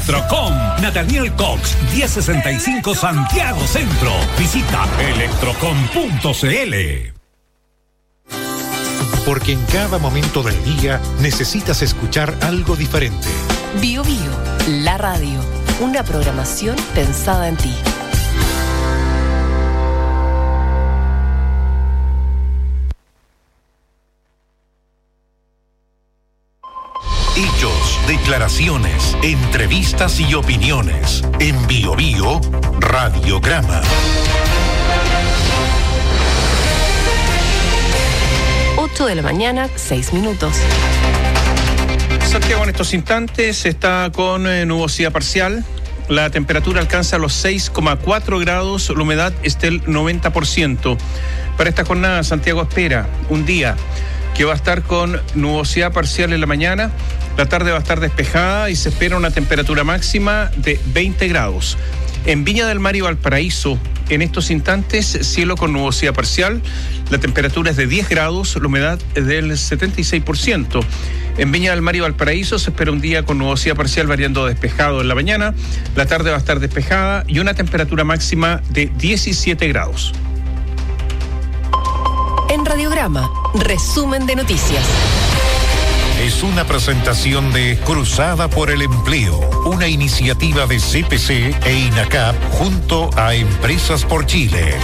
Electrocom, Nathaniel Cox, 1065 Santiago Centro. Visita electrocom.cl. Porque en cada momento del día necesitas escuchar algo diferente. Bio Bio, la radio, una programación pensada en ti. Hechos, declaraciones, entrevistas y opiniones. En Bio Bio, Radiograma. 8 de la mañana, 6 minutos. Santiago en estos instantes está con nubosidad parcial. La temperatura alcanza los 6,4 grados, la humedad está el 90%. Para esta jornada, Santiago espera un día que va a estar con nubosidad parcial en la mañana. La tarde va a estar despejada y se espera una temperatura máxima de 20 grados. En Viña del Mar y Valparaíso, en estos instantes, cielo con nubosidad parcial. La temperatura es de 10 grados, la humedad es del 76%. En Viña del Mar y Valparaíso se espera un día con nubosidad parcial variando despejado en la mañana. La tarde va a estar despejada y una temperatura máxima de 17 grados. En Radiograma, resumen de noticias. Es una presentación de Cruzada por el Empleo, una iniciativa de CPC e INACAP junto a Empresas por Chile.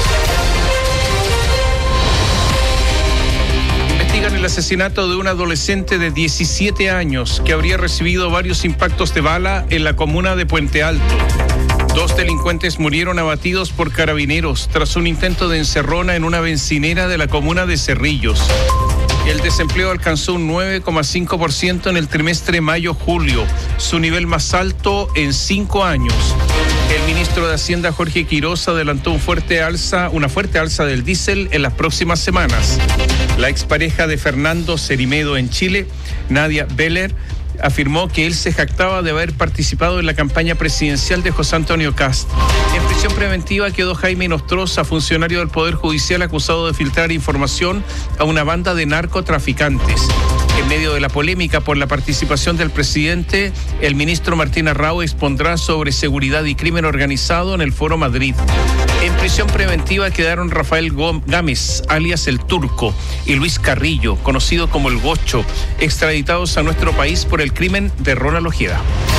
Investigan el asesinato de un adolescente de 17 años que habría recibido varios impactos de bala en la comuna de Puente Alto. 2 delincuentes murieron abatidos por carabineros tras un intento de encerrona en una bencinera de la comuna de Cerrillos. El desempleo alcanzó un 9,5% en el trimestre mayo-julio, su nivel más alto en 5 años. El ministro de Hacienda, Jorge Quiroz, adelantó una fuerte alza del diésel en las próximas semanas. La expareja de Fernando Cerimedo en Chile, Nadia Beller, afirmó que él se jactaba de haber participado en la campaña presidencial de José Antonio Kast. En prisión preventiva quedó Jaime Nostroza, funcionario del Poder Judicial acusado de filtrar información a una banda de narcotraficantes. En medio de la polémica por la participación del presidente, el ministro Martín Arrau expondrá sobre seguridad y crimen organizado en el Foro Madrid. En prisión preventiva quedaron Rafael Gámez, alias El Turco, y Luis Carrillo, conocido como El Gocho, extraditados a nuestro país por el crimen de Ronald Ojeda.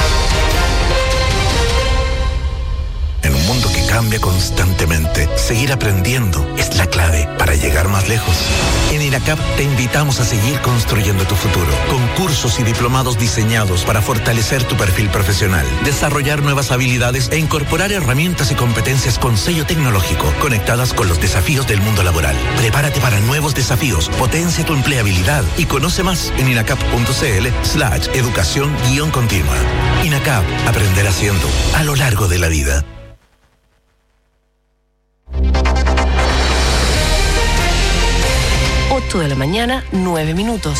En un mundo que cambia constantemente, seguir aprendiendo es la clave para llegar más lejos. En INACAP te invitamos a seguir construyendo tu futuro, con cursos y diplomados diseñados para fortalecer tu perfil profesional, desarrollar nuevas habilidades e incorporar herramientas y competencias con sello tecnológico, conectadas con los desafíos del mundo laboral. Prepárate para nuevos desafíos, potencia tu empleabilidad y conoce más en inacap.cl/educación-continua. INACAP, aprender haciendo a lo largo de la vida. De la mañana, 9 minutos.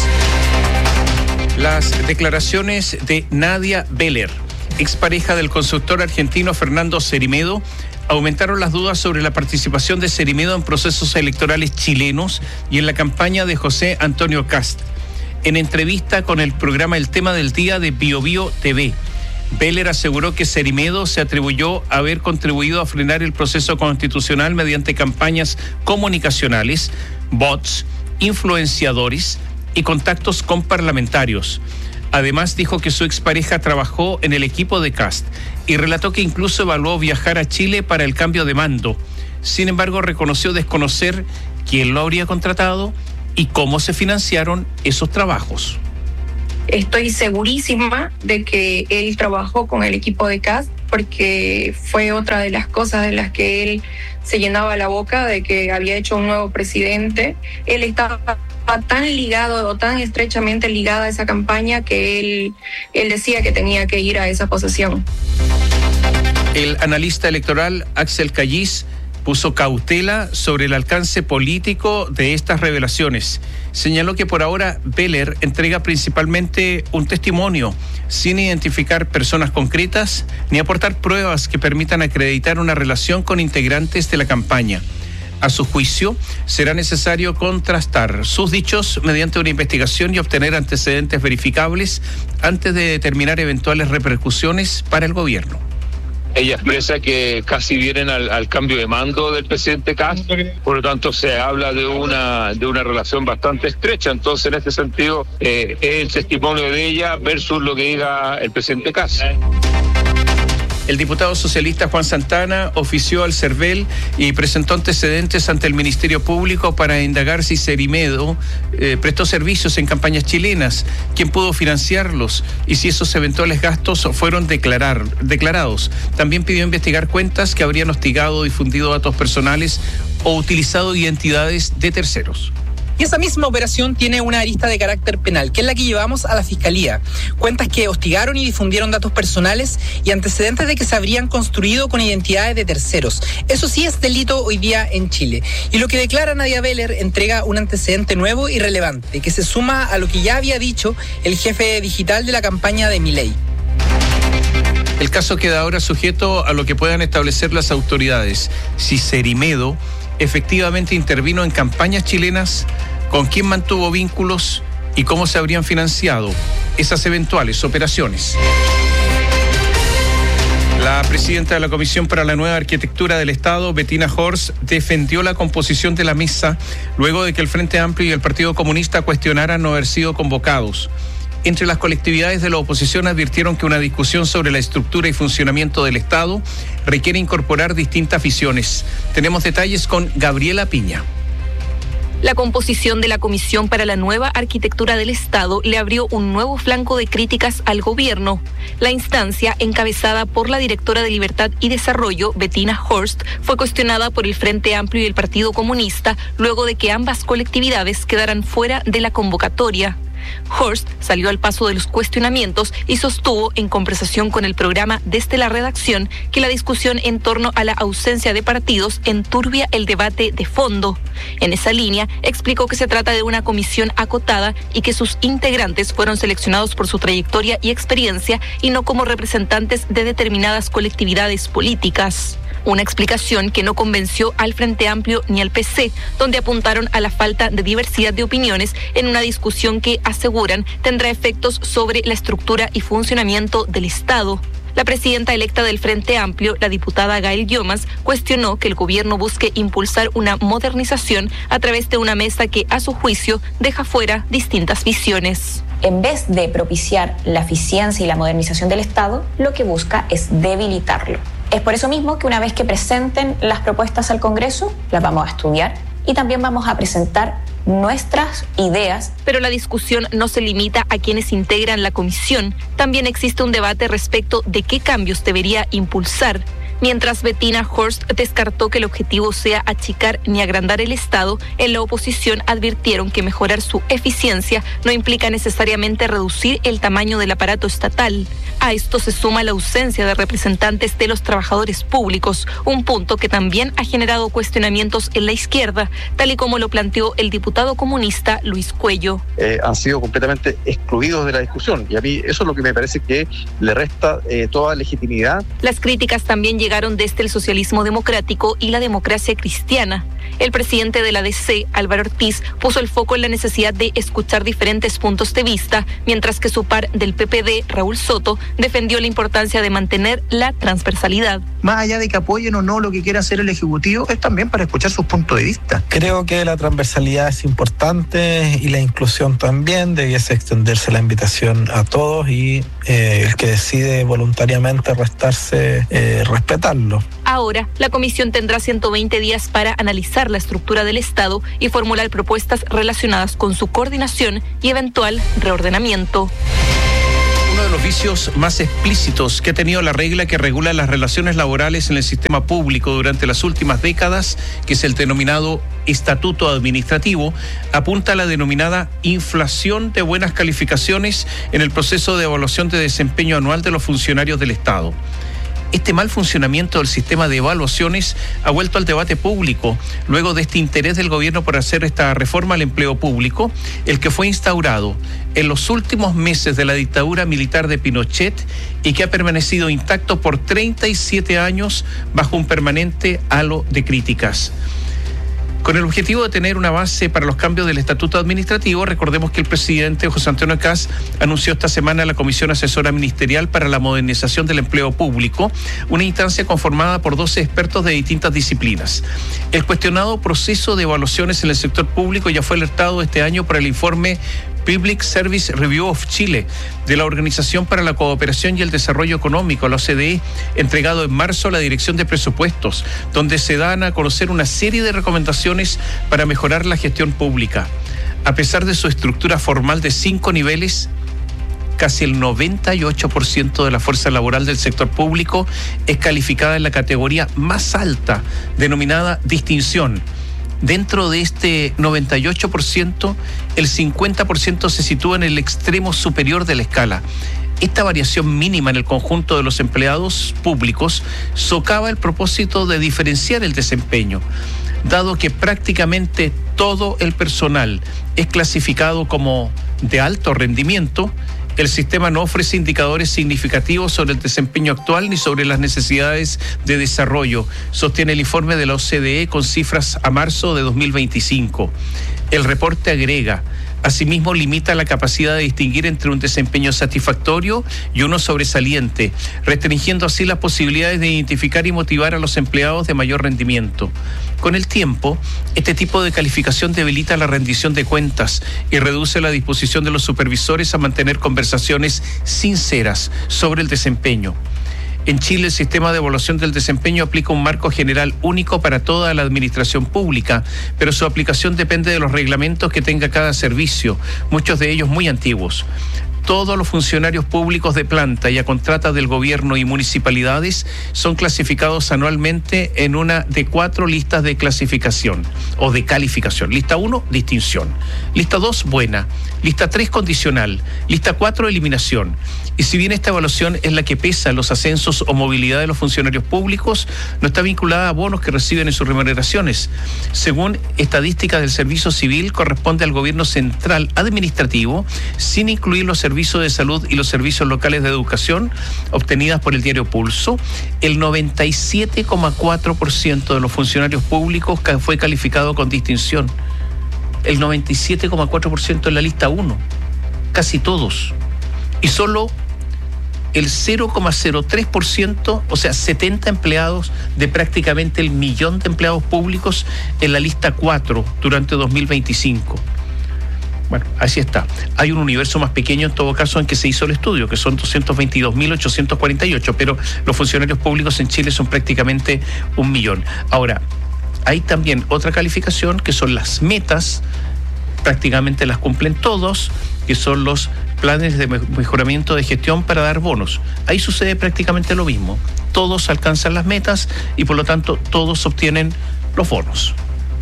Las declaraciones de Nadia Beller, expareja del constructor argentino Fernando Cerimedo, aumentaron las dudas sobre la participación de Cerimedo en procesos electorales chilenos y en la campaña de José Antonio Kast. En entrevista con el programa El Tema del Día de Bio Bio TV, Beller aseguró que Cerimedo se atribuyó a haber contribuido a frenar el proceso constitucional mediante campañas comunicacionales, bots, influenciadores y contactos con parlamentarios. Además, dijo que su expareja trabajó en el equipo de Kast y relató que incluso evaluó viajar a Chile para el cambio de mando. Sin embargo, reconoció desconocer quién lo habría contratado y cómo se financiaron esos trabajos. Estoy segurísima de que él trabajó con el equipo de Kast, porque fue otra de las cosas de las que él se llenaba la boca, de que había hecho un nuevo presidente. Él estaba tan ligado o tan estrechamente ligado a esa campaña que él decía que tenía que ir a esa posesión. El analista electoral Axel Callis puso cautela sobre el alcance político de estas revelaciones. Señaló que por ahora Beller entrega principalmente un testimonio, sin identificar personas concretas ni aportar pruebas que permitan acreditar una relación con integrantes de la campaña. A su juicio, será necesario contrastar sus dichos mediante una investigación y obtener antecedentes verificables antes de determinar eventuales repercusiones para el gobierno. Ella expresa que casi vienen al cambio de mando del presidente Kast, por lo tanto se habla de una relación bastante estrecha. Entonces, en este sentido, es el testimonio de ella versus lo que diga el presidente Kast. El diputado socialista Juan Santana ofició al CERVEL y presentó antecedentes ante el Ministerio Público para indagar si Cerimedo prestó servicios en campañas chilenas, quién pudo financiarlos y si esos eventuales gastos fueron declarados. También pidió investigar cuentas que habrían hostigado o difundido datos personales o utilizado identidades de terceros. Y esa misma operación tiene una arista de carácter penal, que es la que llevamos a la Fiscalía. Cuentas que hostigaron y difundieron datos personales y antecedentes de que se habrían construido con identidades de terceros. Eso sí es delito hoy día en Chile. Y lo que declara Nadia Beller entrega un antecedente nuevo y relevante, que se suma a lo que ya había dicho el jefe digital de la campaña de Milei. El caso queda ahora sujeto a lo que puedan establecer las autoridades. Si Cerimedo efectivamente intervino en campañas chilenas, con quién mantuvo vínculos y cómo se habrían financiado esas eventuales operaciones. La presidenta de la Comisión para la Nueva Arquitectura del Estado, Bettina Horst, defendió la composición de la mesa luego de que el Frente Amplio y el Partido Comunista cuestionaran no haber sido convocados. Entre las colectividades de la oposición advirtieron que una discusión sobre la estructura y funcionamiento del Estado requiere incorporar distintas visiones. Tenemos detalles con Gabriela Piña. La composición de la Comisión para la Nueva Arquitectura del Estado le abrió un nuevo flanco de críticas al gobierno. La instancia, encabezada por la directora de Libertad y Desarrollo, Bettina Horst, fue cuestionada por el Frente Amplio y el Partido Comunista luego de que ambas colectividades quedaran fuera de la convocatoria. Horst salió al paso de los cuestionamientos y sostuvo en conversación con el programa Desde la Redacción que la discusión en torno a la ausencia de partidos enturbia el debate de fondo. En esa línea, explicó que se trata de una comisión acotada y que sus integrantes fueron seleccionados por su trayectoria y experiencia y no como representantes de determinadas colectividades políticas. Una explicación que no convenció al Frente Amplio ni al PC, donde apuntaron a la falta de diversidad de opiniones en una discusión que, aseguran, tendrá efectos sobre la estructura y funcionamiento del Estado. La presidenta electa del Frente Amplio, la diputada Gael Llomas, cuestionó que el gobierno busque impulsar una modernización a través de una mesa que, a su juicio, deja fuera distintas visiones. En vez de propiciar la eficiencia y la modernización del Estado, lo que busca es debilitarlo. Es por eso mismo que una vez que presenten las propuestas al Congreso, las vamos a estudiar y también vamos a presentar nuestras ideas. Pero la discusión no se limita a quienes integran la comisión. También existe un debate respecto de qué cambios debería impulsar. Mientras Bettina Horst descartó que el objetivo sea achicar ni agrandar el Estado, en la oposición advirtieron que mejorar su eficiencia no implica necesariamente reducir el tamaño del aparato estatal. A esto se suma la ausencia de representantes de los trabajadores públicos, un punto que también ha generado cuestionamientos en la izquierda, tal y como lo planteó el diputado comunista Luis Cuello. Han sido completamente excluidos de la discusión y a mí eso es lo que me parece que le resta toda legitimidad. Las críticas también llegaron desde el socialismo democrático y la democracia cristiana. El presidente de la DC, Álvaro Ortiz, puso el foco en la necesidad de escuchar diferentes puntos de vista, mientras que su par del PPD, Raúl Soto, defendió la importancia de mantener la transversalidad. Más allá de que apoyen o no lo que quiera hacer el Ejecutivo, es también para escuchar sus puntos de vista. Creo que la transversalidad es importante y la inclusión también. Debiese extenderse la invitación a todos y el que decide voluntariamente restarse, respetarlo. Ahora, la comisión tendrá 120 días para analizar la estructura del Estado y formular propuestas relacionadas con su coordinación y eventual reordenamiento. Uno de los vicios más explícitos que ha tenido la regla que regula las relaciones laborales en el sistema público durante las últimas décadas, que es el denominado estatuto administrativo, apunta a la denominada inflación de buenas calificaciones en el proceso de evaluación de desempeño anual de los funcionarios del Estado. Este mal funcionamiento del sistema de evaluaciones ha vuelto al debate público luego de este interés del gobierno por hacer esta reforma al empleo público, el que fue instaurado en los últimos meses de la dictadura militar de Pinochet y que ha permanecido intacto por 37 años bajo un permanente halo de críticas. Con el objetivo de tener una base para los cambios del estatuto administrativo, recordemos que el presidente José Antonio Kast anunció esta semana la Comisión Asesora Ministerial para la Modernización del Empleo Público, una instancia conformada por 12 expertos de distintas disciplinas. El cuestionado proceso de evaluaciones en el sector público ya fue alertado este año por el informe Public Service Review of Chile, de la Organización para la Cooperación y el Desarrollo Económico, la OCDE, entregado en marzo a la Dirección de Presupuestos, donde se dan a conocer una serie de recomendaciones para mejorar la gestión pública. A pesar de su estructura formal de 5 niveles, casi el 98% de la fuerza laboral del sector público es calificada en la categoría más alta, denominada distinción. Dentro de este 98%, el 50% se sitúa en el extremo superior de la escala. Esta variación mínima en el conjunto de los empleados públicos socava el propósito de diferenciar el desempeño. Dado que prácticamente todo el personal es clasificado como de alto rendimiento, el sistema no ofrece indicadores significativos sobre el desempeño actual ni sobre las necesidades de desarrollo, sostiene el informe de la OCDE con cifras a marzo de 2025. El reporte agrega: asimismo, limita la capacidad de distinguir entre un desempeño satisfactorio y uno sobresaliente, restringiendo así las posibilidades de identificar y motivar a los empleados de mayor rendimiento. Con el tiempo, este tipo de calificación debilita la rendición de cuentas y reduce la disposición de los supervisores a mantener conversaciones sinceras sobre el desempeño. En Chile, el sistema de evaluación del desempeño aplica un marco general único para toda la administración pública, pero su aplicación depende de los reglamentos que tenga cada servicio, muchos de ellos muy antiguos. Todos los funcionarios públicos de planta y a contrata del gobierno y municipalidades son clasificados anualmente en una de 4 listas de clasificación o de calificación. Lista 1, distinción. Lista 2, buena. Lista 3, condicional. Lista 4, eliminación. Y si bien esta evaluación es la que pesa los ascensos o movilidad de los funcionarios públicos, no está vinculada a bonos que reciben en sus remuneraciones. Según estadísticas del Servicio Civil, corresponde al gobierno central administrativo, sin incluir los servicios de salud y los servicios locales de educación obtenidas por el diario Pulso. El 97,4% de los funcionarios públicos fue calificado con distinción. El 97,4% en la lista 1. Casi todos. Y solo el 0,03%, o sea, 70 empleados de prácticamente el 1.000.000 de empleados públicos en la lista 4 durante 2025. Bueno, así está. Hay un universo más pequeño en todo caso en que se hizo el estudio, que son 222.848, pero los funcionarios públicos en Chile son prácticamente 1.000.000. Ahora, hay también otra calificación que son las metas, prácticamente las cumplen todos, que son los planes de mejoramiento de gestión para dar bonos. Ahí sucede prácticamente lo mismo. Todos alcanzan las metas y por lo tanto todos obtienen los bonos.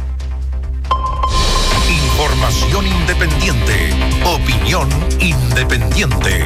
Información independiente. Opinión independiente.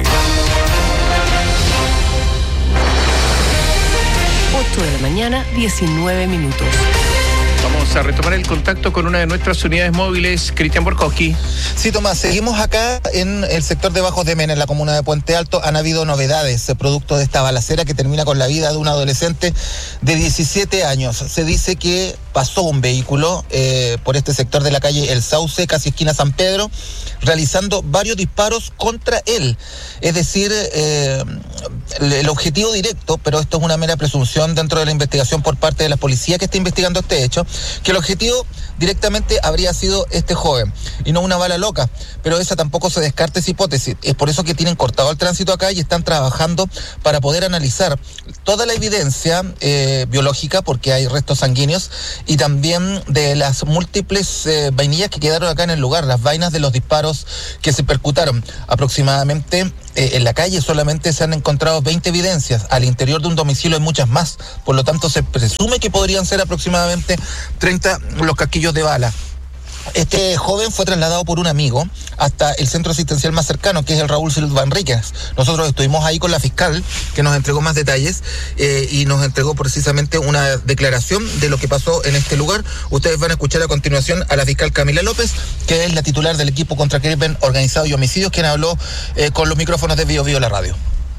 8 de la mañana, 19 minutos. Vamos a retomar el contacto con una de nuestras unidades móviles, Cristian Borkowski. Sí, Tomás, seguimos acá en el sector de Bajos de Mena, en la comuna de Puente Alto. Han habido novedades producto de esta balacera que termina con la vida de un adolescente de 17 años. Se dice que pasó un vehículo por este sector de la calle El Sauce, casi esquina San Pedro, realizando varios disparos contra él. Es decir, el objetivo directo, pero esto es una mera presunción dentro de la investigación por parte de la policía que está investigando este hecho, que el objetivo directamente habría sido este joven y no una bala loca, pero esa tampoco se descarta esa hipótesis. Es por eso que tienen cortado el tránsito acá y están trabajando para poder analizar toda la evidencia biológica, porque hay restos sanguíneos, y también de las múltiples vainillas que quedaron acá en el lugar, las vainas de los disparos que se percutaron. Aproximadamente en la calle solamente se han encontrado 20 evidencias, al interior de un domicilio hay muchas más, por lo tanto se presume que podrían ser aproximadamente 30 los casquillos de bala. Este joven fue trasladado por un amigo hasta el centro asistencial más cercano, que es el Raúl Silva Enríquez. Nosotros estuvimos ahí con la fiscal, que nos entregó más detalles y nos entregó precisamente una declaración de lo que pasó en este lugar. Ustedes van a escuchar a continuación a la fiscal Camila López, que es la titular del equipo contra crimen organizado y homicidios, quien habló con los micrófonos de Bio Bio la radio.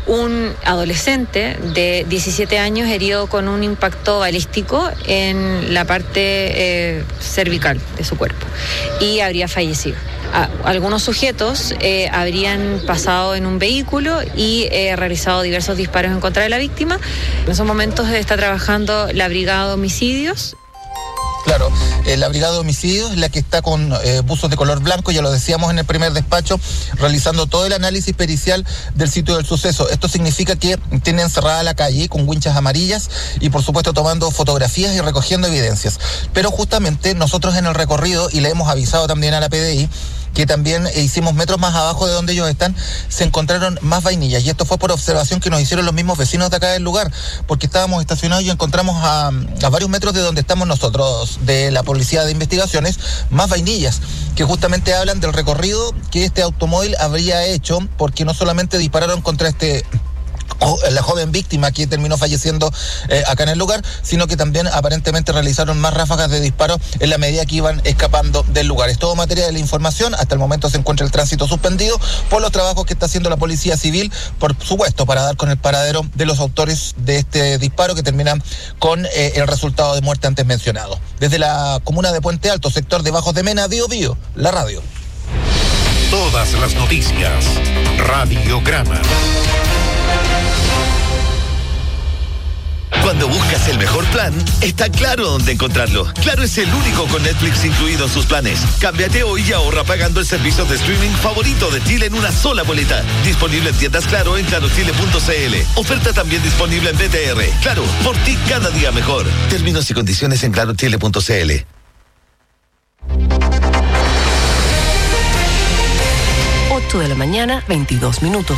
un adolescente de 17 años herido con un impacto balístico en la parte cervical de su cuerpo y habría fallecido. Algunos sujetos habrían pasado en un vehículo y realizado diversos disparos en contra de la víctima. En esos momentos está trabajando la Brigada de Homicidios. Claro, la Brigada de Homicidios es la que está con buzos de color blanco, ya lo decíamos en el primer despacho, realizando todo el análisis pericial del sitio del suceso. Esto significa que tienen cerrada la calle con winchas amarillas y por supuesto tomando fotografías y recogiendo evidencias. Pero justamente nosotros en el recorrido, y le hemos avisado también a la PDI, que también hicimos metros más abajo de donde ellos están, se encontraron más vainillas. Y esto fue por observación que nos hicieron los mismos vecinos de acá del lugar, porque estábamos estacionados y encontramos a varios metros de donde estamos nosotros, de la Policía de Investigaciones, más vainillas, que justamente hablan del recorrido que este automóvil habría hecho, porque no solamente dispararon contra la joven víctima que terminó falleciendo acá en el lugar, sino que también aparentemente realizaron más ráfagas de disparo en la medida que iban escapando del lugar. Es todo materia de la información. Hasta el momento se encuentra el tránsito suspendido por los trabajos que está haciendo la Policía Civil, por supuesto, para dar con el paradero de los autores de este disparo que termina con el resultado de muerte antes mencionado. Desde la comuna de Puente Alto, sector de Bajos de Mena, Bío Bío, la radio. Todas las noticias, Radiograma. Cuando buscas el mejor plan, está Claro dónde encontrarlo. Claro es el único con Netflix incluido en sus planes. Cámbiate hoy y ahorra pagando el servicio de streaming favorito de Chile en una sola boleta. Disponible en tiendas Claro en clarochile.cl. Oferta también disponible en BTR. Claro, por ti cada día mejor. Términos y condiciones en clarochile.cl. 8 de la mañana, 22 minutos.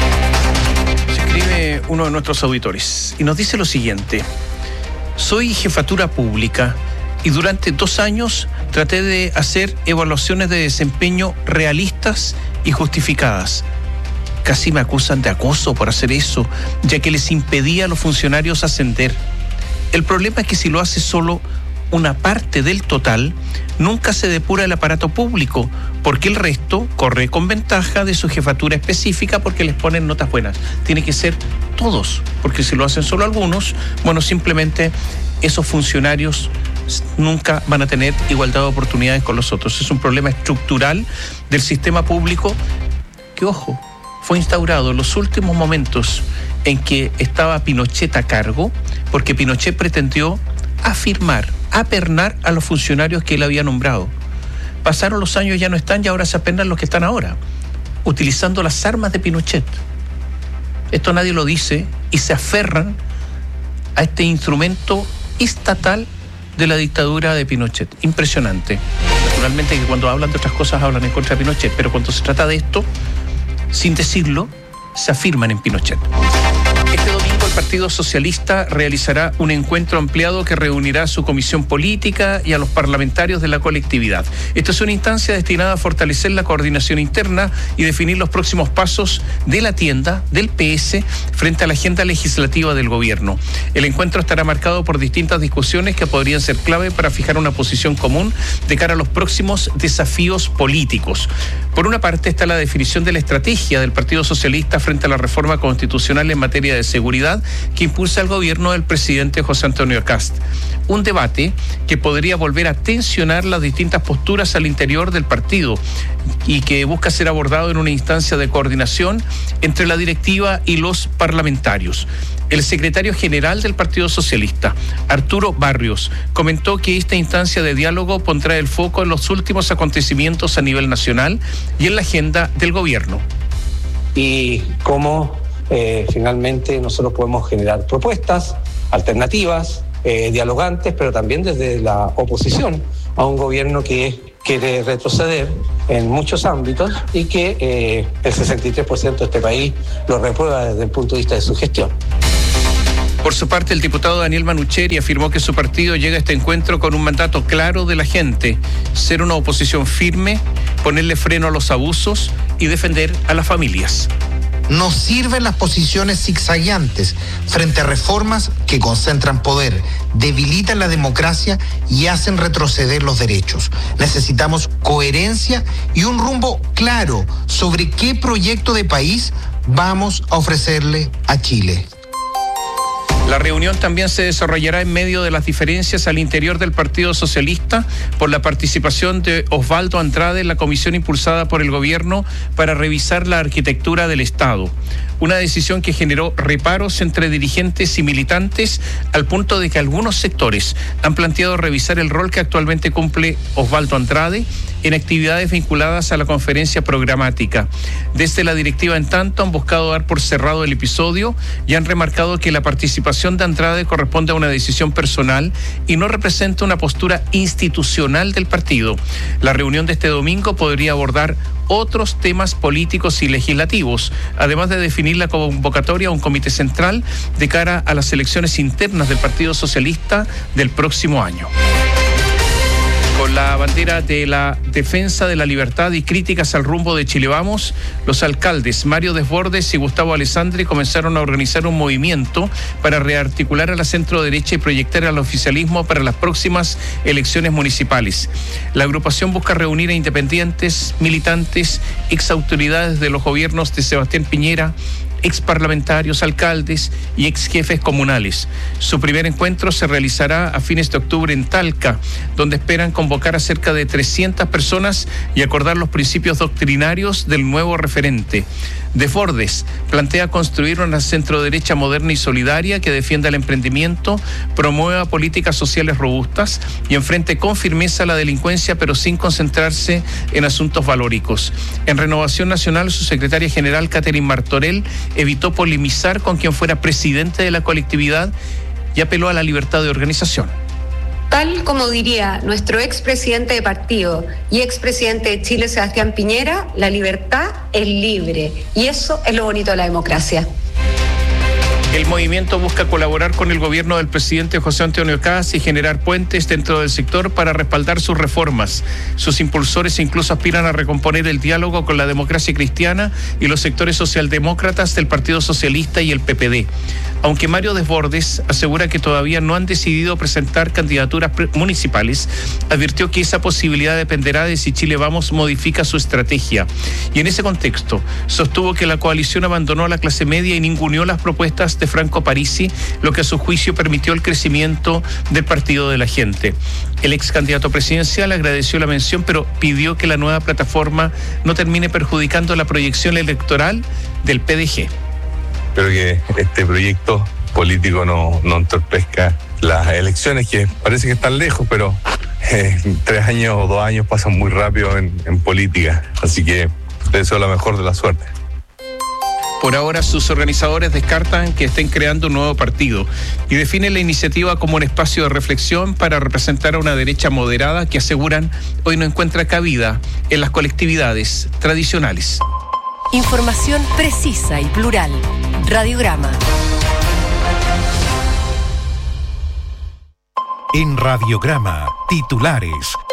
Escribe uno de nuestros auditores y nos dice lo siguiente: soy jefatura pública y durante 2 años traté de hacer evaluaciones de desempeño realistas y justificadas. Casi me acusan de acoso por hacer eso, ya que les impedía a los funcionarios ascender. El problema es que si lo hace solo una parte del total, nunca se depura el aparato público, porque el resto corre con ventaja de su jefatura específica porque les ponen notas buenas. Tiene que ser todos, porque si lo hacen solo algunos, bueno, simplemente esos funcionarios nunca van a tener igualdad de oportunidades con los otros. Es un problema estructural del sistema público que, ojo, fue instaurado en los últimos momentos en que estaba Pinochet a cargo, porque Pinochet pretendió apernar a los funcionarios que él había nombrado. Pasaron los años, ya no están, y ahora se apernan los que están ahora, utilizando las armas de Pinochet. Esto nadie lo dice y se aferran a este instrumento estatal de la dictadura de Pinochet. Impresionante. Naturalmente que cuando hablan de otras cosas hablan en contra de Pinochet, pero cuando se trata de esto, sin decirlo, se afirman en Pinochet. Este domingo el Partido Socialista realizará un encuentro ampliado que reunirá a su comisión política y a los parlamentarios de la colectividad. Esta es una instancia destinada a fortalecer la coordinación interna y definir los próximos pasos de la tienda del PS frente a la agenda legislativa del gobierno. El encuentro estará marcado por distintas discusiones que podrían ser clave para fijar una posición común de cara a los próximos desafíos políticos. Por una parte está la definición de la estrategia del Partido Socialista frente a la reforma constitucional en materia de seguridad que impulsa el gobierno del presidente José Antonio Kast. Un debate que podría volver a tensionar las distintas posturas al interior del partido y que busca ser abordado en una instancia de coordinación entre la directiva y los parlamentarios. El secretario general del Partido Socialista, Arturo Barrios, comentó que esta instancia de diálogo pondrá el foco en los últimos acontecimientos a nivel nacional y en la agenda del gobierno. Y cómo finalmente nosotros podemos generar propuestas, alternativas, dialogantes, pero también desde la oposición a un gobierno que quiere retroceder en muchos ámbitos y que el 63% de este país lo reprueba desde el punto de vista de su gestión. Por su parte, el diputado Daniel Manucheri afirmó que su partido llega a este encuentro con un mandato claro de la gente: ser una oposición firme, ponerle freno a los abusos y defender a las familias. Nos sirven las posiciones zigzagueantes frente a reformas que concentran poder, debilitan la democracia y hacen retroceder los derechos. Necesitamos coherencia y un rumbo claro sobre qué proyecto de país vamos a ofrecerle a Chile. La reunión también se desarrollará en medio de las diferencias al interior del Partido Socialista por la participación de Osvaldo Andrade en la comisión impulsada por el gobierno para revisar la arquitectura del Estado. Una decisión que generó reparos entre dirigentes y militantes al punto de que algunos sectores han planteado revisar el rol que actualmente cumple Osvaldo Andrade en actividades vinculadas a la conferencia programática. Desde la directiva, en tanto, han buscado dar por cerrado el episodio y han remarcado que la participación de Andrade corresponde a una decisión personal y no representa una postura institucional del partido. La reunión de este domingo podría abordar otros temas políticos y legislativos, además de definir la convocatoria a un comité central de cara a las elecciones internas del Partido Socialista del próximo año. Con la bandera de la defensa de la libertad y críticas al rumbo de Chile Vamos, los alcaldes Mario Desbordes y Gustavo Alessandri comenzaron a organizar un movimiento para rearticular a la centro-derecha y proyectar al oficialismo para las próximas elecciones municipales. La agrupación busca reunir a independientes, militantes, exautoridades de los gobiernos de Sebastián Piñera, exparlamentarios, alcaldes y exjefes comunales. Su primer encuentro se realizará a fines de octubre en Talca, donde esperan convocar a cerca de 300 personas y acordar los principios doctrinarios del nuevo referente. Desbordes plantea construir una centroderecha moderna y solidaria que defienda el emprendimiento, promueva políticas sociales robustas y enfrente con firmeza la delincuencia, pero sin concentrarse en asuntos valóricos. En Renovación Nacional, su secretaria general, Catherine Martorell, evitó polemizar con quien fuera presidente de la colectividad y apeló a la libertad de organización. Tal como diría nuestro expresidente de partido y expresidente de Chile, Sebastián Piñera, la libertad es libre y eso es lo bonito de la democracia. El movimiento busca colaborar con el gobierno del presidente José Antonio Kast y generar puentes dentro del sector para respaldar sus reformas. Sus impulsores incluso aspiran a recomponer el diálogo con la democracia cristiana y los sectores socialdemócratas del Partido Socialista y el PPD. Aunque Mario Desbordes asegura que todavía no han decidido presentar candidaturas municipales, advirtió que esa posibilidad dependerá de si Chile Vamos modifica su estrategia. Y en ese contexto, sostuvo que la coalición abandonó a la clase media y ninguneó las propuestas de Franco Parisi, lo que a su juicio permitió el crecimiento del Partido de la Gente. El ex candidato presidencial agradeció la mención, pero pidió que la nueva plataforma no termine perjudicando la proyección electoral del PDG. Espero que este proyecto político no entorpezca las elecciones, que parece que están lejos, pero 3 años o 2 años pasan muy rápido en política. Así que les deseo la mejor de la suerte. Por ahora, sus organizadores descartan que estén creando un nuevo partido y definen la iniciativa como un espacio de reflexión para representar a una derecha moderada que aseguran hoy no encuentra cabida en las colectividades tradicionales. Información precisa y plural. Radiograma. En Radiograma, titulares.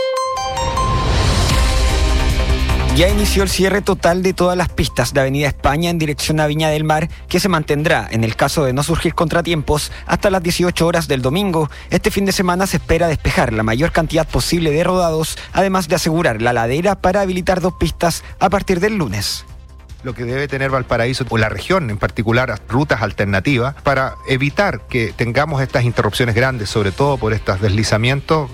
Ya inició el cierre total de todas las pistas de Avenida España en dirección a Viña del Mar, que se mantendrá, en el caso de no surgir contratiempos, hasta las 18 horas del domingo. Este fin de semana se espera despejar la mayor cantidad posible de rodados, además de asegurar la ladera para habilitar 2 pistas a partir del lunes. Lo que debe tener Valparaíso, o la región en particular, rutas alternativas para evitar que tengamos estas interrupciones grandes, sobre todo por estos deslizamientos.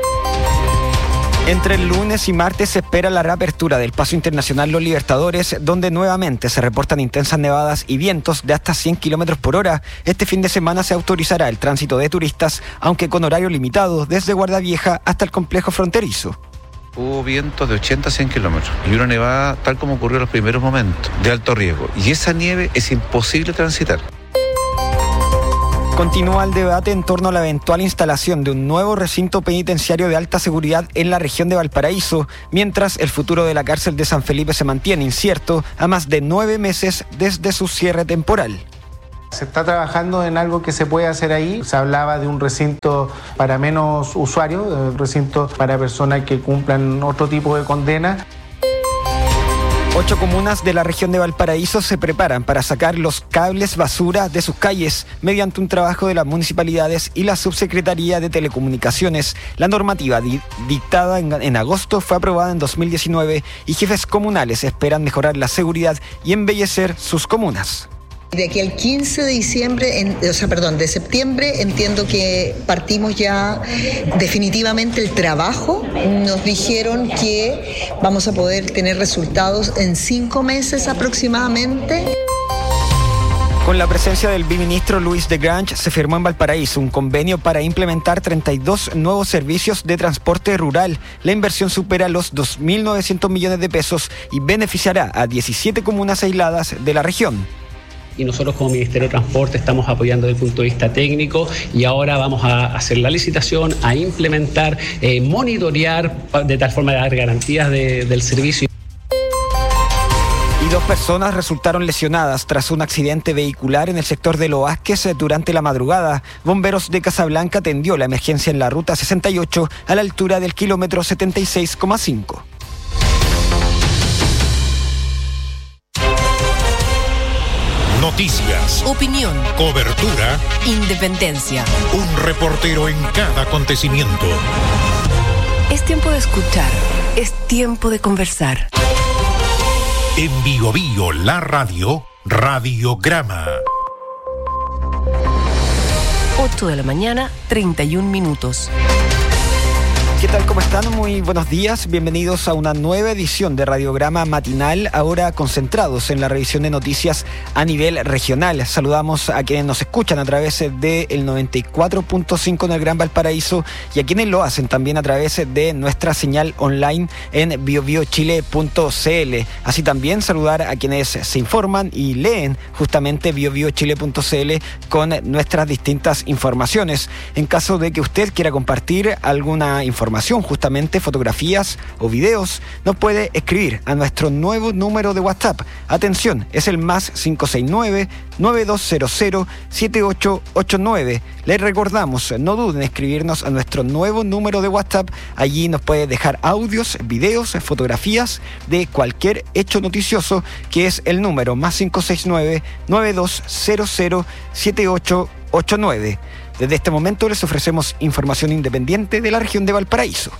Entre el lunes y martes se espera la reapertura del Paso Internacional Los Libertadores, donde nuevamente se reportan intensas nevadas y vientos de hasta 100 kilómetros por hora. Este fin de semana se autorizará el tránsito de turistas, aunque con horario limitado, desde Guardia hasta el complejo fronterizo. Hubo vientos de 80 a 100 kilómetros y una nevada, tal como ocurrió en los primeros momentos, de alto riesgo. Y esa nieve es imposible transitar. Continúa el debate en torno a la eventual instalación de un nuevo recinto penitenciario de alta seguridad en la región de Valparaíso, mientras el futuro de la cárcel de San Felipe se mantiene incierto a más de 9 meses desde su cierre temporal. Se está trabajando en algo que se puede hacer ahí. Se hablaba de un recinto para menos usuarios, un recinto para personas que cumplan otro tipo de condena. 8 comunas de la región de Valparaíso se preparan para sacar los cables basura de sus calles mediante un trabajo de las municipalidades y la Subsecretaría de Telecomunicaciones. La normativa dictada en agosto fue aprobada en 2019 y jefes comunales esperan mejorar la seguridad y embellecer sus comunas. De aquí al 15 de septiembre, entiendo que partimos ya definitivamente el trabajo. Nos dijeron que vamos a poder tener resultados en 5 meses aproximadamente. Con la presencia del viceministro Luis de Grange, se firmó en Valparaíso un convenio para implementar 32 nuevos servicios de transporte rural. La inversión supera los 2.900 millones de pesos y beneficiará a 17 comunas aisladas de la región. Y nosotros como Ministerio de Transporte estamos apoyando desde el punto de vista técnico y ahora vamos a hacer la licitación, a implementar, monitorear de tal forma de dar garantías del servicio. Y 2 personas resultaron lesionadas tras un accidente vehicular en el sector de Los Vázquez durante la madrugada. Bomberos de Casablanca atendió la emergencia en la ruta 68 a la altura del kilómetro 76,5. Noticias, opinión, cobertura, independencia. Un reportero en cada acontecimiento. Es tiempo de escuchar, es tiempo de conversar. En Bio Bio, la radio, Radiograma. 8 de la mañana, 31 minutos. ¿Qué tal? ¿Cómo están? Muy buenos días. Bienvenidos a una nueva edición de Radiograma Matinal, ahora concentrados en la revisión de noticias a nivel regional. Saludamos a quienes nos escuchan a través del 94.5 en el Gran Valparaíso y a quienes lo hacen también a través de nuestra señal online en biobiochile.cl. Así también saludar a quienes se informan y leen justamente biobiochile.cl con nuestras distintas informaciones. En caso de que usted quiera compartir alguna información, justamente fotografías o videos, nos puede escribir a nuestro nuevo número de WhatsApp. Atención, es el más 569-9200-7889. Les recordamos, no duden en escribirnos a nuestro nuevo número de WhatsApp. Allí nos puede dejar audios, videos, fotografías de cualquier hecho noticioso, que es el número más 569-9200-7889. Desde este momento les ofrecemos información independiente de la región de Valparaíso.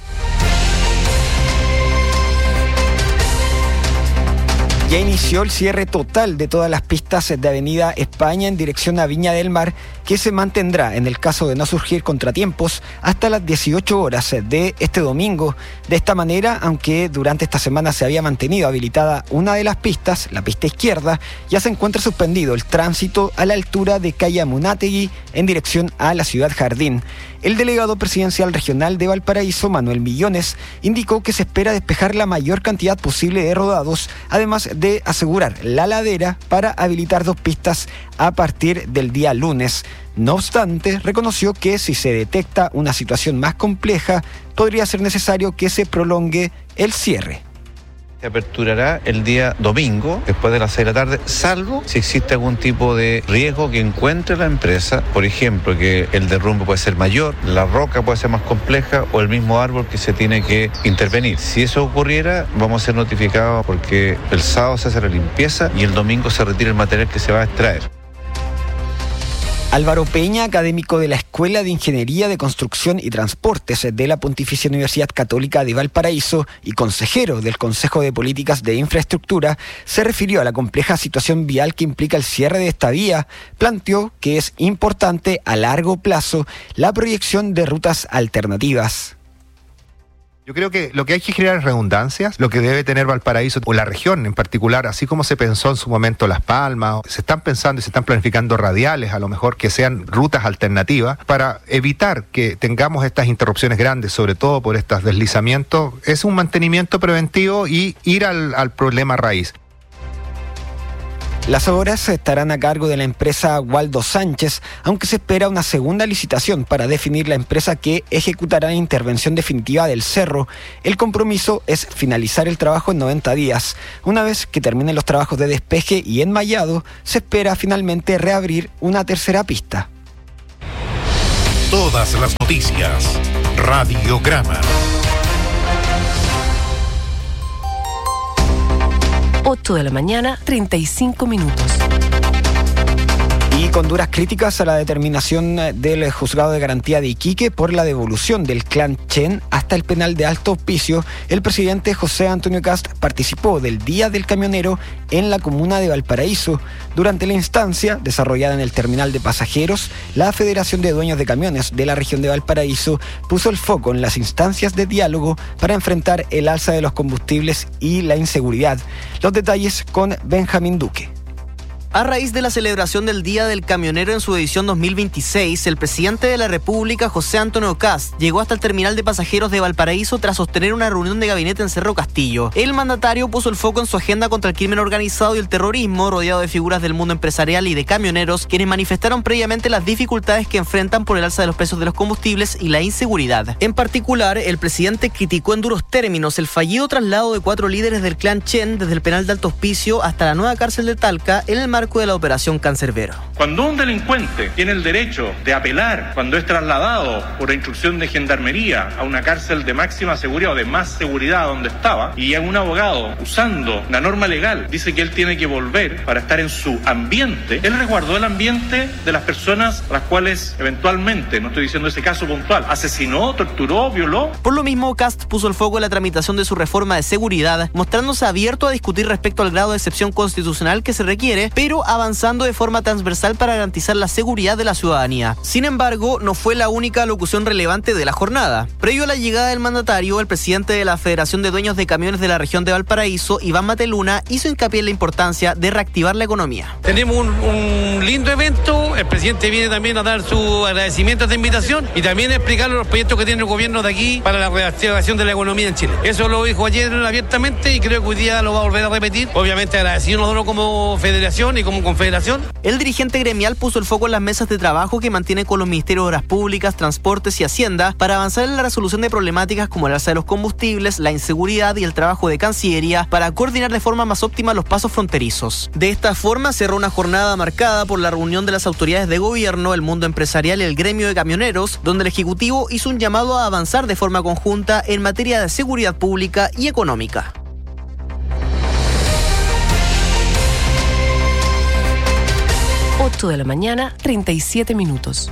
Ya inició el cierre total de todas las pistas de Avenida España en dirección a Viña del Mar, que se mantendrá en el caso de no surgir contratiempos hasta las 18 horas de este domingo. De esta manera, aunque durante esta semana se había mantenido habilitada una de las pistas, la pista izquierda, ya se encuentra suspendido el tránsito a la altura de calle Amunátegui en dirección a la Ciudad Jardín. El delegado presidencial regional de Valparaíso, Manuel Millones, indicó que se espera despejar la mayor cantidad posible de rodados, además de asegurar la ladera para habilitar 2 pistas a partir del día lunes. No obstante, reconoció que si se detecta una situación más compleja, podría ser necesario que se prolongue el cierre. Se aperturará el día domingo, después de las 6 de la tarde, salvo si existe algún tipo de riesgo que encuentre la empresa, por ejemplo, que el derrumbe puede ser mayor, la roca puede ser más compleja o el mismo árbol que se tiene que intervenir. Si eso ocurriera, vamos a ser notificados porque el sábado se hace la limpieza y el domingo se retira el material que se va a extraer. Álvaro Peña, académico de la Escuela de Ingeniería de Construcción y Transportes de la Pontificia Universidad Católica de Valparaíso y consejero del Consejo de Políticas de Infraestructura, se refirió a la compleja situación vial que implica el cierre de esta vía. Planteó que es importante a largo plazo la proyección de rutas alternativas. Yo creo que lo que hay que generar es redundancias, lo que debe tener Valparaíso o la región en particular, así como se pensó en su momento Las Palmas, se están pensando y se están planificando radiales, a lo mejor que sean rutas alternativas, para evitar que tengamos estas interrupciones grandes, sobre todo por estos deslizamientos. Es un mantenimiento preventivo y ir al problema raíz. Las obras estarán a cargo de la empresa Waldo Sánchez, aunque se espera una segunda licitación para definir la empresa que ejecutará la intervención definitiva del cerro. El compromiso es finalizar el trabajo en 90 días. Una vez que terminen los trabajos de despeje y enmayado, se espera finalmente reabrir una tercera pista. Todas las noticias. Radiograma. 8 de la mañana, 35 minutos. Y con duras críticas a la determinación del Juzgado de Garantía de Iquique por la devolución del clan Chen hasta el penal de Alto Hospicio, el presidente José Antonio Kast participó del Día del Camionero en la comuna de Valparaíso. Durante la instancia, desarrollada en el terminal de pasajeros, la Federación de Dueños de Camiones de la región de Valparaíso puso el foco en las instancias de diálogo para enfrentar el alza de los combustibles y la inseguridad. Los detalles con Benjamín Duque. A raíz de la celebración del Día del Camionero en su edición 2026, el presidente de la República, José Antonio Kast, llegó hasta el terminal de pasajeros de Valparaíso tras sostener una reunión de gabinete en Cerro Castillo. El mandatario puso el foco en su agenda contra el crimen organizado y el terrorismo, rodeado de figuras del mundo empresarial y de camioneros, quienes manifestaron previamente las dificultades que enfrentan por el alza de los precios de los combustibles y la inseguridad. En particular, el presidente criticó en duros términos el fallido traslado de 4 líderes del clan Chen desde el penal de Alto Hospicio hasta la nueva cárcel de Talca en el marco de la operación Cancerbero. Cuando un delincuente tiene el derecho de apelar cuando es trasladado por instrucción de gendarmería a una cárcel de máxima seguridad o de más seguridad donde estaba, y a un abogado usando la norma legal dice que él tiene que volver para estar en su ambiente, él resguardó el ambiente de las personas a las cuales eventualmente, no estoy diciendo ese caso puntual, asesinó, torturó, violó. Por lo mismo, Kast puso el foco en la tramitación de su reforma de seguridad, mostrándose abierto a discutir respecto al grado de excepción constitucional que se requiere, pero avanzando de forma transversal para garantizar la seguridad de la ciudadanía. Sin embargo, no fue la única locución relevante de la jornada. Previo a la llegada del mandatario, el presidente de la Federación de Dueños de Camiones de la región de Valparaíso, Iván Mateluna, hizo hincapié en la importancia de reactivar la economía. Tenemos un lindo evento, el presidente viene también a dar su agradecimiento a esta invitación y también a explicar los proyectos que tiene el gobierno de aquí para la reactivación de la economía en Chile. Eso lo dijo ayer abiertamente y creo que hoy día lo va a volver a repetir. Obviamente agradecido nosotros como federación y como confederación. El dirigente gremial puso el foco en las mesas de trabajo que mantiene con los ministerios de Obras Públicas, Transportes y Hacienda para avanzar en la resolución de problemáticas como el alza de los combustibles, la inseguridad y el trabajo de Cancillería para coordinar de forma más óptima los pasos fronterizos. De esta forma cerró una jornada marcada por la reunión de las autoridades de gobierno, el mundo empresarial y el gremio de camioneros, donde el Ejecutivo hizo un llamado a avanzar de forma conjunta en materia de seguridad pública y económica. 8 de la mañana, 37 minutos.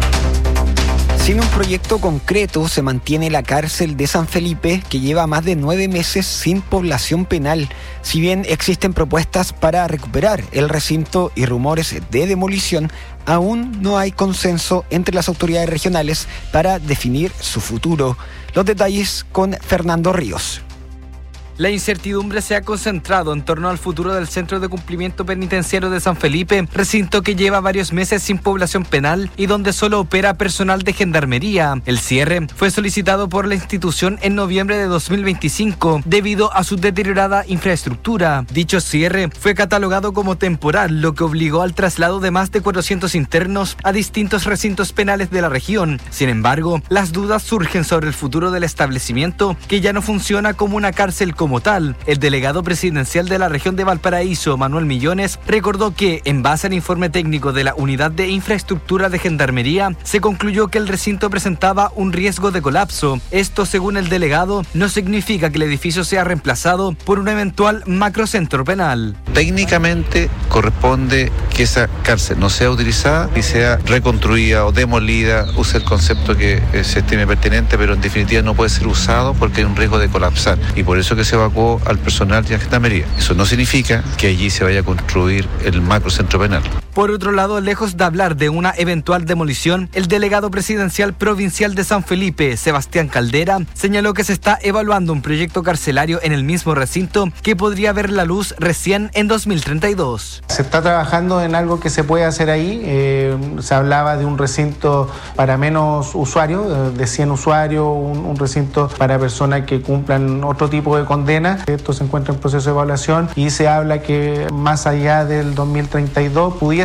Sin un proyecto concreto se mantiene la cárcel de San Felipe, que lleva más de 9 meses sin población penal. Si bien existen propuestas para recuperar el recinto y rumores de demolición, aún no hay consenso entre las autoridades regionales para definir su futuro. Los detalles con Fernando Ríos. La incertidumbre se ha concentrado en torno al futuro del Centro de Cumplimiento Penitenciario de San Felipe, recinto que lleva varios meses sin población penal y donde solo opera personal de gendarmería. El cierre fue solicitado por la institución en noviembre de 2025 debido a su deteriorada infraestructura. Dicho cierre fue catalogado como temporal, lo que obligó al traslado de más de 400 internos a distintos recintos penales de la región. Sin embargo, las dudas surgen sobre el futuro del establecimiento, que ya no funciona como una cárcel como tal. El delegado presidencial de la región de Valparaíso, Manuel Millones, recordó que, en base al informe técnico de la Unidad de Infraestructura de Gendarmería, se concluyó que el recinto presentaba un riesgo de colapso. Esto, según el delegado, no significa que el edificio sea reemplazado por un eventual macrocentro penal. Técnicamente corresponde que esa cárcel no sea utilizada y sea reconstruida o demolida, use el concepto que se estime pertinente, pero en definitiva no puede ser usado porque hay un riesgo de colapsar, y por eso que se evacuó al personal de la gendarmería. Eso no significa que allí se vaya a construir el macrocentro penal. Por otro lado, lejos de hablar de una eventual demolición, el delegado presidencial provincial de San Felipe, Sebastián Caldera, señaló que se está evaluando un proyecto carcelario en el mismo recinto que podría ver la luz recién en 2032. Se está trabajando en algo que se puede hacer ahí. Se hablaba de un recinto para menos usuarios, de 100 usuarios, un recinto para personas que cumplan otro tipo de condena. Esto se encuentra en proceso de evaluación y se habla que más allá del 2032 pudiese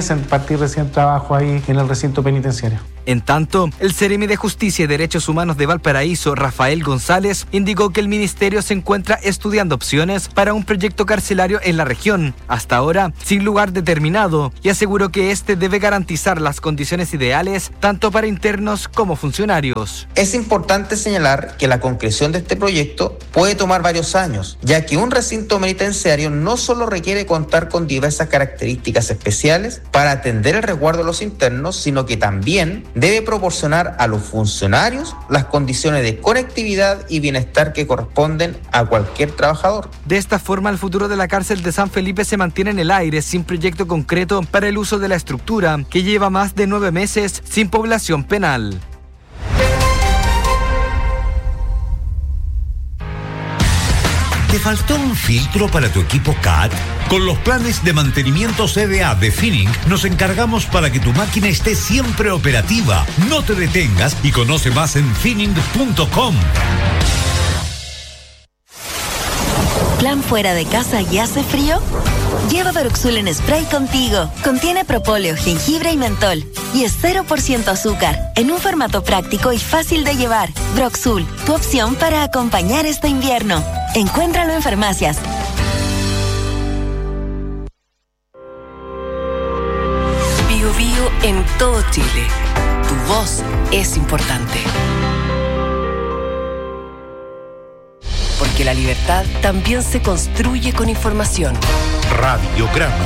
pudiesen partir recién trabajo ahí en el recinto penitenciario. En tanto, el Seremi de Justicia y Derechos Humanos de Valparaíso, Rafael González, indicó que el ministerio se encuentra estudiando opciones para un proyecto carcelario en la región, hasta ahora sin lugar determinado, y aseguró que este debe garantizar las condiciones ideales tanto para internos como funcionarios. Es importante señalar que la concreción de este proyecto puede tomar varios años, ya que un recinto penitenciario no solo requiere contar con diversas características especiales para atender el resguardo de los internos, sino que también debe proporcionar a los funcionarios las condiciones de conectividad y bienestar que corresponden a cualquier trabajador. De esta forma, el futuro de la cárcel de San Felipe se mantiene en el aire sin proyecto concreto para el uso de la estructura, que lleva más de 9 meses sin población penal. ¿Te faltó un filtro para tu equipo CAT? Con los planes de mantenimiento CDA de Finning nos encargamos para que tu máquina esté siempre operativa. No te detengas y conoce más en finning.com. ¿Plan fuera de casa y hace frío? Lleva Broxul en spray contigo. Contiene propóleo, jengibre y mentol. Y es 0% azúcar, en un formato práctico y fácil de llevar. Broxul, tu opción para acompañar este invierno. Encuéntralo en farmacias. Bio Bio en todo Chile. Tu voz es importante. Porque la libertad también se construye con información. Radiograma.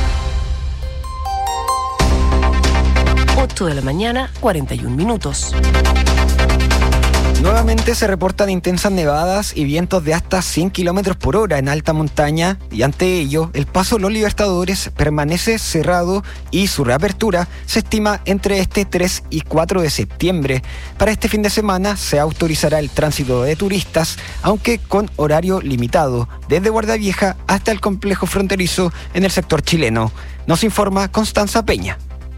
8 de la mañana, 41 minutos. Nuevamente se reportan intensas nevadas y vientos de hasta 100 kilómetros por hora en alta montaña, y ante ello el paso Los Libertadores permanece cerrado y su reapertura se estima entre este 3 y 4 de septiembre. Para este fin de semana se autorizará el tránsito de turistas, aunque con horario limitado, desde Guardiavieja hasta el complejo fronterizo en el sector chileno. Nos informa Constanza Peña.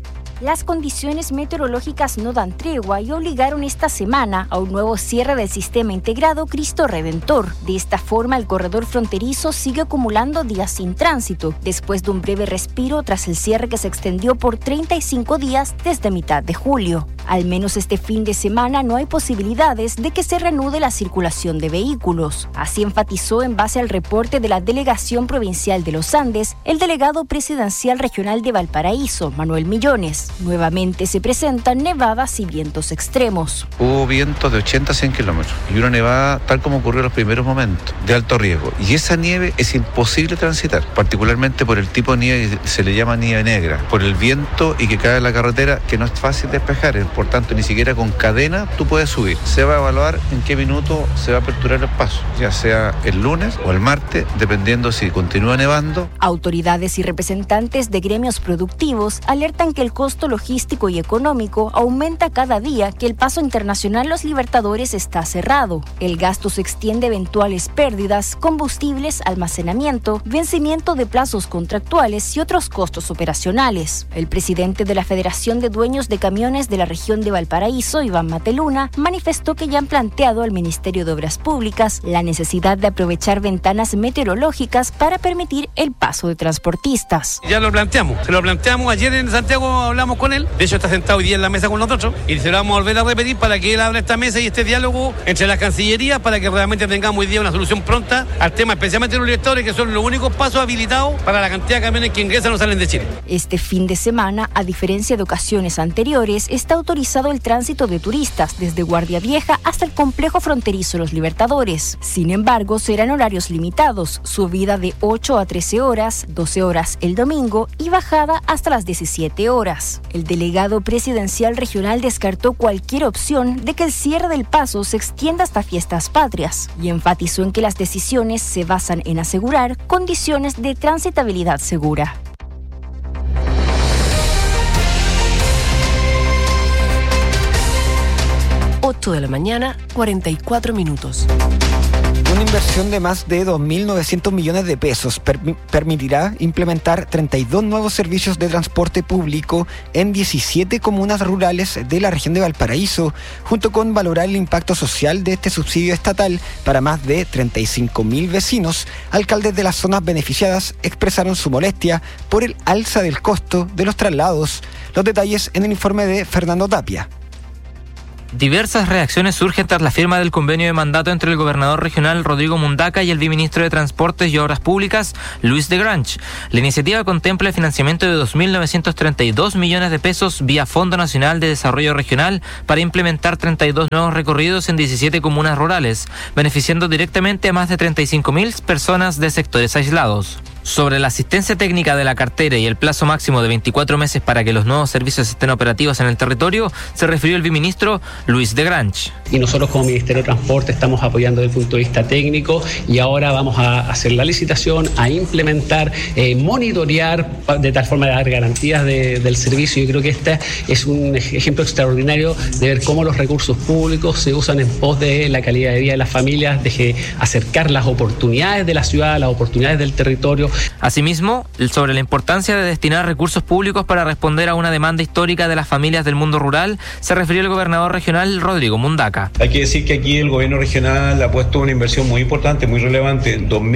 Las condiciones meteorológicas no dan tregua y obligaron esta semana a un nuevo cierre del sistema integrado Cristo Redentor. De esta forma, el corredor fronterizo sigue acumulando días sin tránsito, después de un breve respiro tras el cierre que se extendió por 35 días desde mitad de julio. Al menos este fin de semana no hay posibilidades de que se reanude la circulación de vehículos. Así enfatizó, en base al reporte de la Delegación Provincial de los Andes, el delegado presidencial regional de Valparaíso, Manuel Millones. Nuevamente se presentan nevadas y vientos extremos. Hubo vientos de 80 a 100 kilómetros y una nevada, tal como ocurrió en los primeros momentos, de alto riesgo. Y esa nieve es imposible transitar, particularmente por el tipo de nieve que se le llama nieve negra, por el viento y que cae en la carretera, que no es fácil despejar. Por tanto, ni siquiera con cadena tú puedes subir. Se va a evaluar en qué minuto se va a aperturar el paso, ya sea el lunes o el martes, dependiendo si continúa nevando. Autoridades y representantes de gremios productivos alertan que el costo logístico y económico aumenta cada día que el paso internacional Los Libertadores está cerrado. El gasto se extiende a eventuales pérdidas, combustibles, almacenamiento, vencimiento de plazos contractuales y otros costos operacionales. El presidente de la Federación de Dueños de Camiones de la región de Valparaíso, Iván Mateluna, manifestó que ya han planteado al Ministerio de Obras Públicas la necesidad de aprovechar ventanas meteorológicas para permitir el paso de transportistas. Ya lo planteamos, ayer en Santiago hablamos con él, de hecho está sentado hoy día en la mesa con nosotros y se lo vamos a volver a repetir para que él abra esta mesa y este diálogo entre las cancillerías para que realmente tengamos hoy día una solución pronta al tema, especialmente los lectores, que son los únicos pasos habilitados para la cantidad de camiones que ingresan o salen de Chile. Este fin de semana, a diferencia de ocasiones anteriores, está autorizado el tránsito de turistas desde Guardiavieja hasta el complejo fronterizo Los Libertadores. Sin embargo, serán horarios limitados, subida de 8 a 13 horas, 12 horas el domingo y bajada hasta las 17 horas. El delegado presidencial regional descartó cualquier opción de que el cierre del paso se extienda hasta fiestas patrias y enfatizó en que las decisiones se basan en asegurar condiciones de transitabilidad segura. 8 de la mañana, 44 minutos. Una inversión de más de 2.900 millones de pesos permitirá implementar 32 nuevos servicios de transporte público en 17 comunas rurales de la región de Valparaíso, junto con valorar el impacto social de este subsidio estatal para más de 35.000 vecinos. Alcaldes de las zonas beneficiadas expresaron su molestia por el alza del costo de los traslados. Los detalles en el informe de Fernando Tapia. Diversas reacciones surgen tras la firma del convenio de mandato entre el gobernador regional Rodrigo Mundaca y el viceministro de Transportes y Obras Públicas, Luis de Grange. La iniciativa contempla el financiamiento de 2.932 millones de pesos vía Fondo Nacional de Desarrollo Regional para implementar 32 nuevos recorridos en 17 comunas rurales, beneficiando directamente a más de 35.000 personas de sectores aislados. Sobre la asistencia técnica de la cartera y el plazo máximo de 24 meses para que los nuevos servicios estén operativos en el territorio, se refirió el viceministro Luis de Grange. Y nosotros como Ministerio de Transporte estamos apoyando desde el punto de vista técnico y ahora vamos a hacer la licitación, a implementar, monitorear de tal forma de dar garantías del servicio. Yo creo que este es un ejemplo extraordinario de ver cómo los recursos públicos se usan en pos de la calidad de vida de las familias, de acercar las oportunidades de la ciudad, las oportunidades del territorio. Asimismo, sobre la importancia de destinar recursos públicos para responder a una demanda histórica de las familias del mundo rural, se refirió el gobernador regional Rodrigo Mundaca. Hay que decir que aquí el gobierno regional ha puesto una inversión muy importante, muy relevante,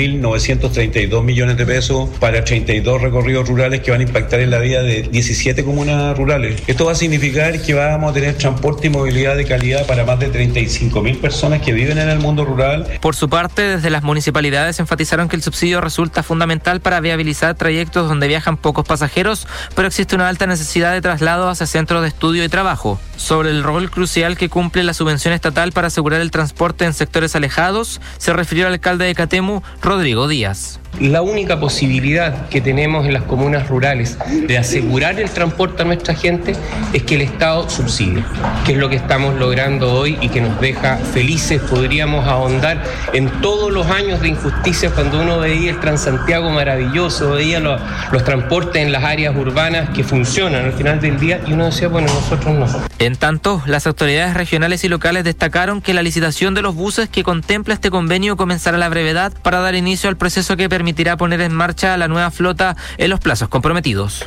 2.932 millones de pesos para 32 recorridos rurales que van a impactar en la vida de 17 comunas rurales. Esto va a significar que vamos a tener transporte y movilidad de calidad para más de 35.000 personas que viven en el mundo rural. Por su parte, desde las municipalidades enfatizaron que el subsidio resulta fundamental para viabilizar trayectos donde viajan pocos pasajeros, pero existe una alta necesidad de traslado hacia centros de estudio y trabajo. Sobre el rol crucial que cumple la subvención estatal para asegurar el transporte en sectores alejados, se refirió el alcalde de Catemu, Rodrigo Díaz. La única posibilidad que tenemos en las comunas rurales de asegurar el transporte a nuestra gente es que el Estado subsidie, que es lo que estamos logrando hoy y que nos deja felices. Podríamos ahondar en todos los años de injusticia cuando uno veía el Transantiago maravilloso, veía los transportes en las áreas urbanas que funcionan al final del día y uno decía, bueno, nosotros no. En tanto, las autoridades regionales y locales destacaron que la licitación de los buses que contempla este convenio comenzará a la brevedad para dar inicio al proceso que permitirá poner en marcha la nueva flota en los plazos comprometidos.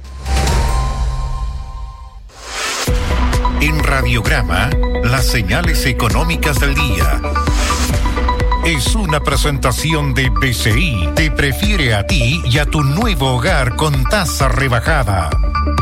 En Radiograma, las señales económicas del día. Es una presentación de BCI. Te prefiere a ti y a tu nuevo hogar con tasa rebajada.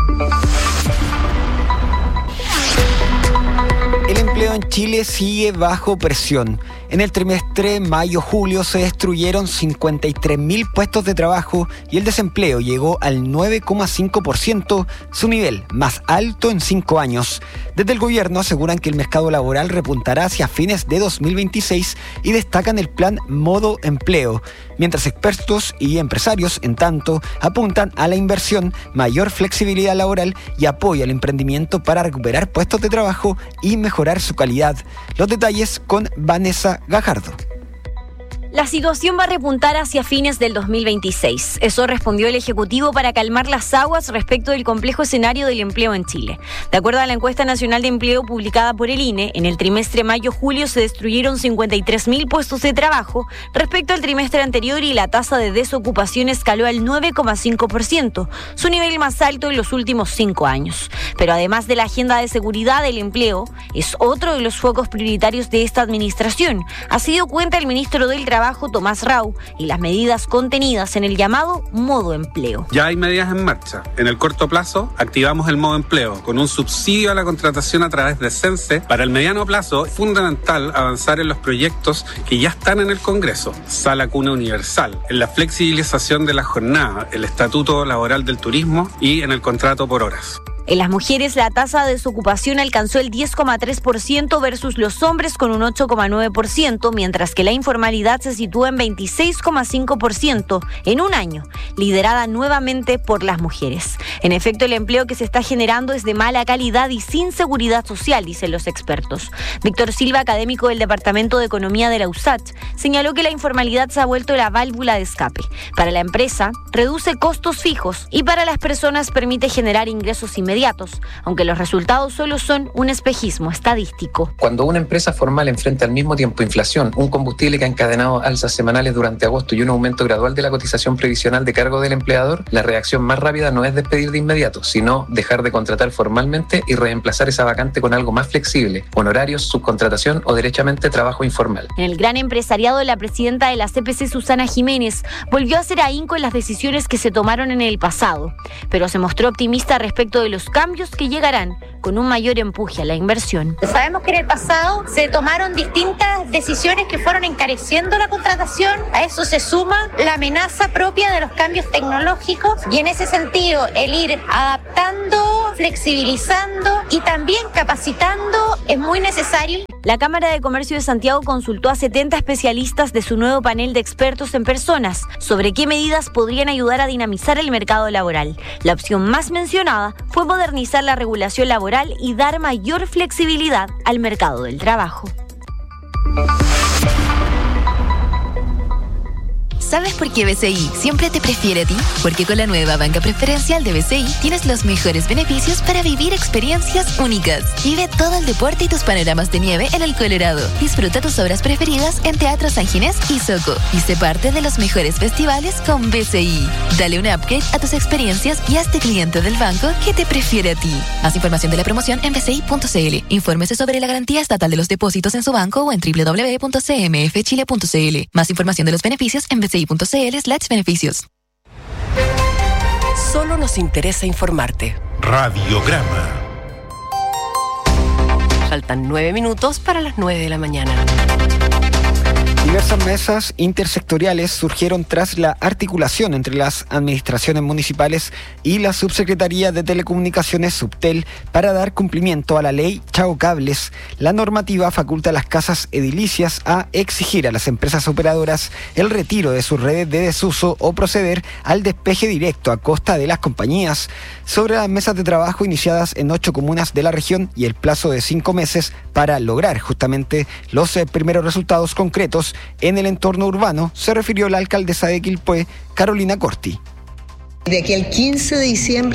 El empleo en Chile sigue bajo presión. En el trimestre mayo-julio se destruyeron 53.000 puestos de trabajo y el desempleo llegó al 9,5%, su nivel más alto en 5 años. Desde el gobierno aseguran que el mercado laboral repuntará hacia fines de 2026 y destacan el plan Modo Empleo, mientras expertos y empresarios, en tanto, apuntan a la inversión, mayor flexibilidad laboral y apoyo al emprendimiento para recuperar puestos de trabajo y mejorar su calidad. Los detalles con Vanessa Gajardo. La situación va a repuntar hacia fines del 2026. Eso respondió el Ejecutivo para calmar las aguas respecto del complejo escenario del empleo en Chile. De acuerdo a la encuesta nacional de empleo publicada por el INE, en el trimestre mayo-julio se destruyeron 53.000 puestos de trabajo respecto al trimestre anterior y la tasa de desocupación escaló al 9,5%, su nivel más alto en los últimos 5 años. Pero además de la agenda de seguridad del empleo, es otro de los focos prioritarios de esta administración. Así dio cuenta el ministro del Trabajo, Tomás Rau, y las medidas contenidas en el llamado Modo Empleo. Ya hay medidas en marcha. En el corto plazo, activamos el Modo Empleo con un subsidio a la contratación a través de CENSE. Para el mediano plazo, es fundamental avanzar en los proyectos que ya están en el Congreso. Sala Cuna Universal, en la flexibilización de la jornada, el Estatuto Laboral del Turismo y en el contrato por horas. En las mujeres, la tasa de desocupación alcanzó el 10,3% versus los hombres con un 8,9%, mientras que la informalidad se sitúa en 26,5% en un año, liderada nuevamente por las mujeres. En efecto, el empleo que se está generando es de mala calidad y sin seguridad social, dicen los expertos. Víctor Silva, académico del Departamento de Economía de la USACH, señaló que la informalidad se ha vuelto la válvula de escape. Para la empresa, reduce costos fijos y para las personas permite generar ingresos inmediatos inmediatos, aunque los resultados solo son un espejismo estadístico. Cuando una empresa formal enfrenta al mismo tiempo inflación, un combustible que ha encadenado alzas semanales durante agosto y un aumento gradual de la cotización previsional de cargo del empleador, la reacción más rápida no es despedir de inmediato, sino dejar de contratar formalmente y reemplazar esa vacante con algo más flexible, honorarios, subcontratación o derechamente trabajo informal. En el gran empresariado, la presidenta de la CPC, Susana Jiménez, volvió a hacer ahínco en las decisiones que se tomaron en el pasado, pero se mostró optimista respecto de los cambios que llegarán con un mayor empuje a la inversión. Sabemos que en el pasado se tomaron distintas decisiones que fueron encareciendo la contratación. A eso se suma la amenaza propia de los cambios tecnológicos y en ese sentido el ir adaptando, flexibilizando y también capacitando es muy necesario. La Cámara de Comercio de Santiago consultó a 70 especialistas de su nuevo panel de expertos en personas sobre qué medidas podrían ayudar a dinamizar el mercado laboral. La opción más mencionada fue modernizar la regulación laboral y dar mayor flexibilidad al mercado del trabajo. ¿Sabes por qué BCI siempre te prefiere a ti? Porque con la nueva banca preferencial de BCI tienes los mejores beneficios para vivir experiencias únicas. Vive todo el deporte y tus panoramas de nieve en el Colorado. Disfruta tus obras preferidas en Teatro San Ginés y Soco. Y sé parte de los mejores festivales con BCI. Dale un upgrade a tus experiencias y hazte cliente del banco que te prefiere a ti. Más información de la promoción en bci.cl. Infórmese sobre la garantía estatal de los depósitos en su banco o en www.cmfchile.cl. Más información de los beneficios en bci.cl/beneficios. Solo nos interesa informarte. Radiograma. Faltan 9 minutos para las 9 de la mañana. Diversas mesas intersectoriales surgieron tras la articulación entre las administraciones municipales y la Subsecretaría de Telecomunicaciones Subtel para dar cumplimiento a la ley Chao Cables. La normativa faculta a las casas edilicias a exigir a las empresas operadoras el retiro de sus redes de desuso o proceder al despeje directo a costa de las compañías. Sobre las mesas de trabajo iniciadas en 8 comunas de la región y el plazo de 5 meses para lograr justamente los primeros resultados concretos en el entorno urbano, se refirió la alcaldesa de Quilpué, Carolina Corti. De aquí al 15 de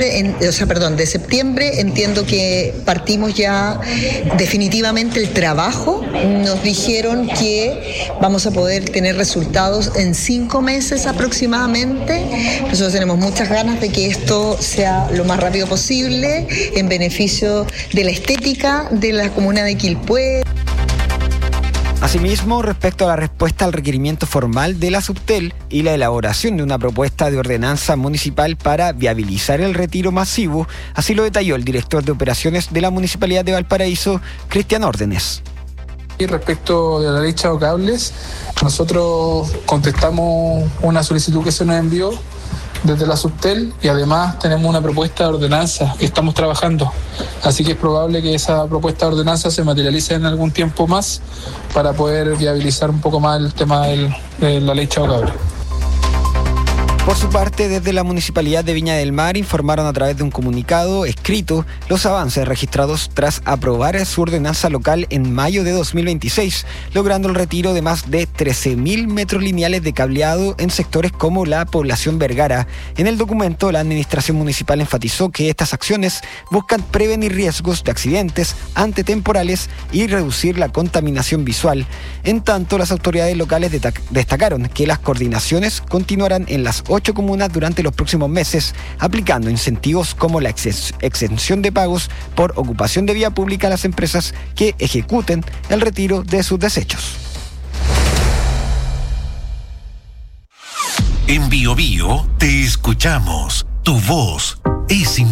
de septiembre, entiendo que partimos ya definitivamente el trabajo. Nos dijeron que vamos a poder tener resultados en 5 meses aproximadamente. Nosotros tenemos muchas ganas de que esto sea lo más rápido posible, en beneficio de la estética de la comuna de Quilpué. Asimismo, respecto a la respuesta al requerimiento formal de la Subtel y la elaboración de una propuesta de ordenanza municipal para viabilizar el retiro masivo, así lo detalló el director de operaciones de la Municipalidad de Valparaíso, Cristian Órdenes. Y respecto de la ley Chao Cables, nosotros contestamos una solicitud que se nos envió desde la Subtel y además tenemos una propuesta de ordenanza que estamos trabajando. Así que es probable que esa propuesta de ordenanza se materialice en algún tiempo más para poder viabilizar un poco más el tema de la ley Chao Cables. Por su parte, desde la Municipalidad de Viña del Mar informaron a través de un comunicado escrito los avances registrados tras aprobar su ordenanza local en mayo de 2026, logrando el retiro de más de 13.000 metros lineales de cableado en sectores como la población Vergara. En el documento, la Administración Municipal enfatizó que estas acciones buscan prevenir riesgos de accidentes antetemporales y reducir la contaminación visual. En tanto, las autoridades locales destacaron que las coordinaciones continuarán en las 8 comunas durante los próximos meses, aplicando incentivos como la exención de pagos por ocupación de vía pública a las empresas que ejecuten el retiro de sus desechos. En Bio Bio te escuchamos. Tu voz es importante.